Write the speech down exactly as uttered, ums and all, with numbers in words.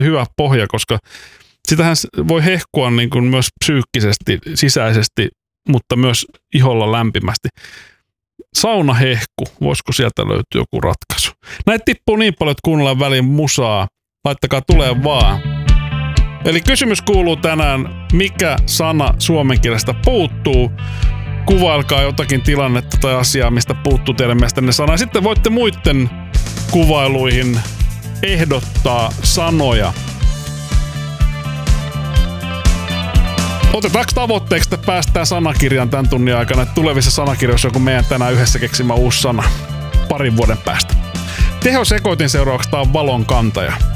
hyvä pohja, koska sitähän voi hehkua niin kuin myös psyykkisesti, sisäisesti, mutta myös iholla lämpimästi. Saunahehku, voisiko sieltä löytyä joku ratkaisu? Näitä tippuu niin paljon, että kuunnellaan väliin musaa. Laittakaa tulee vaan. Eli kysymys kuuluu tänään, mikä sana suomen kielestä puuttuu? Kuvailkaa jotakin tilannetta tai asiaa, mistä puuttuu teidän mielestänne sana. Sitten voitte muiden kuvailuihin ehdottaa sanoja. Otetaanko tavoitteeksi, että päästään sanakirjaan tämän tunnin aikana, että tulevissa sanakirjoissa on kun meidän tänään yhdessä keksimä uusi sana parin vuoden päästä. Tehosekoitin seurauksesta on valon kantaja.